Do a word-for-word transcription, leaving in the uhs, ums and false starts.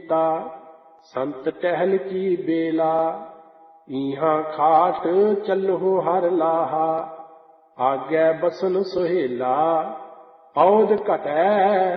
ਕੀਤਾ ਸੰਤ ਟਹਿਲ ਕੀ ਬੇਲਾ ਈਹਾਂ ਖਾਟ ਚੱਲੋ ਹਰ ਲਾਹਾ ਆਗੈ ਬਸਨ ਸੁਹੇਲਾ ਔਦ ਘਟੈ